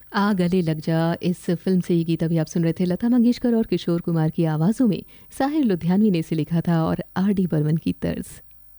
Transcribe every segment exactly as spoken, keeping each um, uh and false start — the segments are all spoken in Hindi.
आ गले लग जा, इस फिल्म से ये गीत अभी आप सुन रहे थे। लता मंगेशकर और किशोर कुमार की आवाज़ों में साहिर लुधियानवी ने इसे लिखा था और आर डी बर्मन की तर्ज।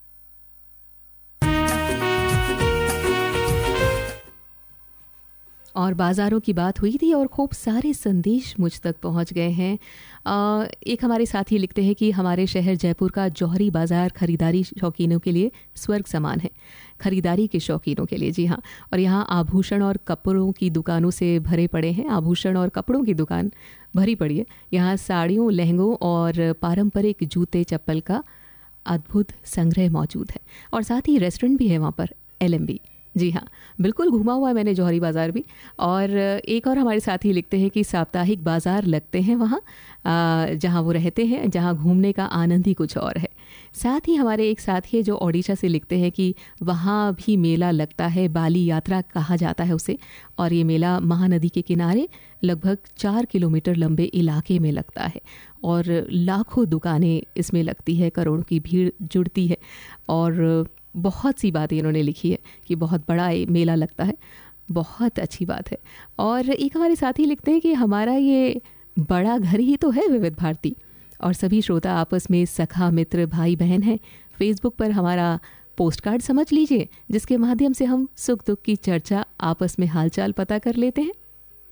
और बाज़ारों की बात हुई थी और खूब सारे संदेश मुझ तक पहुंच गए हैं। आ, एक हमारे साथी लिखते हैं कि हमारे शहर जयपुर का जौहरी बाज़ार खरीदारी शौकीनों के लिए स्वर्ग समान है। खरीदारी के शौकीनों के लिए, जी हाँ। और यहाँ आभूषण और कपड़ों की दुकानों से भरे पड़े हैं। आभूषण और कपड़ों की दुकान भरी पड़ी है। यहाँ साड़ियों, लहंगों और पारंपरिक जूते चप्पल का अद्भुत संग्रह मौजूद है। और साथ ही रेस्टोरेंट भी है वहाँ पर, एल एम बी। जी हाँ, बिल्कुल घूमा हुआ है मैंने जौहरी बाज़ार भी। और एक और हमारे साथी लिखते हैं कि साप्ताहिक बाज़ार लगते हैं वहाँ जहाँ वो रहते हैं, जहाँ घूमने का आनंद ही कुछ और है। साथ ही हमारे एक साथी है जो ओडिशा से लिखते हैं कि वहाँ भी मेला लगता है, बाली यात्रा कहा जाता है उसे। और ये मेला महानदी के किनारे लगभग चार किलोमीटर लंबे इलाके में लगता है और लाखों दुकानें इसमें लगती है, करोड़ों की भीड़ जुड़ती है। और बहुत सी बातें इन्होंने लिखी है कि बहुत बड़ा मेला लगता है, बहुत अच्छी बात है। और एक हमारे साथी लिखते हैं कि हमारा ये बड़ा घर ही तो है विविध भारती, और सभी श्रोता आपस में सखा मित्र भाई बहन हैं। फेसबुक पर हमारा पोस्ट कार्ड समझ लीजिए, जिसके माध्यम से हम सुख दुख की चर्चा, आपस में हालचाल पता कर लेते हैं।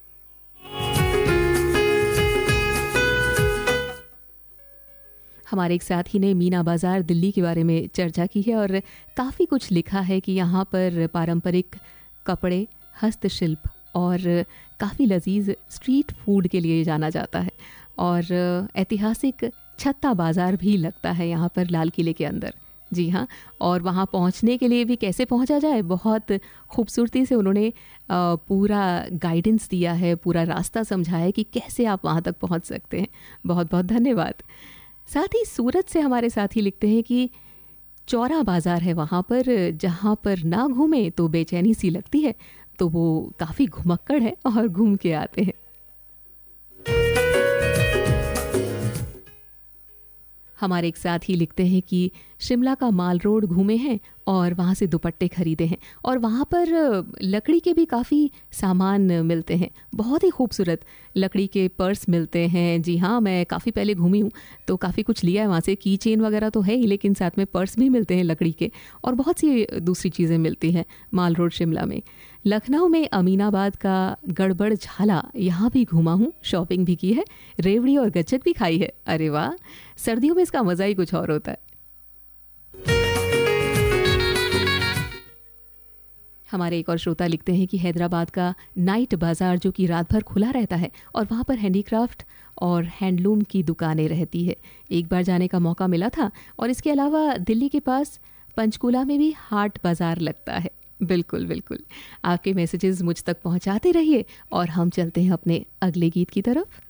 हमारे एक साथी ने मीना बाज़ार दिल्ली के बारे में चर्चा की है और काफ़ी कुछ लिखा है कि यहाँ पर पारंपरिक कपड़े, हस्तशिल्प और काफ़ी लजीज स्ट्रीट फूड के लिए जाना जाता है। और ऐतिहासिक छत्ता बाज़ार भी लगता है यहाँ पर लाल किले के अंदर। जी हाँ, और वहाँ पहुँचने के लिए भी कैसे पहुँचा जाए, बहुत खूबसूरती से उन्होंने पूरा गाइडेंस दिया है, पूरा रास्ता समझाया है कि कैसे आप वहाँ तक पहुँच सकते हैं। बहुत बहुत धन्यवाद। साथ ही सूरत से हमारे साथी लिखते हैं कि चौरा बाज़ार है वहाँ पर, जहाँ पर ना घूमें तो बेचैनी सी लगती है, तो वो काफ़ी घुमक्कड़ है और घूम के आते हैं। हमारे एक साथी लिखते हैं कि शिमला का माल रोड घूमे हैं और वहाँ से दुपट्टे खरीदे हैं और वहाँ पर लकड़ी के भी काफ़ी सामान मिलते हैं, बहुत ही खूबसूरत लकड़ी के पर्स मिलते हैं। जी हाँ, मैं काफ़ी पहले घूमी हूँ तो काफ़ी कुछ लिया है वहाँ से। की चेन वगैरह तो है ही, लेकिन साथ में पर्स भी मिलते हैं लकड़ी के और बहुत सी दूसरी चीज़ें मिलती हैं माल रोड शिमला में। लखनऊ में अमीनाबाद का गड़बड़ झाला, यहाँ भी घूमा हूँ, शॉपिंग भी की है, रेवड़ी और गच्चक भी खाई है। अरे वाह, सर्दियों में इसका मज़ा ही कुछ और होता है। हमारे एक और श्रोता लिखते हैं कि हैदराबाद का नाइट बाज़ार जो कि रात भर खुला रहता है और वहाँ पर हैंडीक्राफ्ट और हैंडलूम की दुकानें रहती है। एक बार जाने का मौका मिला था। और इसके अलावा दिल्ली के पास पंचकूला में भी हाट बाज़ार लगता है। बिल्कुल बिल्कुल, आपके मैसेजेस मुझ तक पहुँचाते रहिए और हम चलते हैं अपने अगले गीत की तरफ।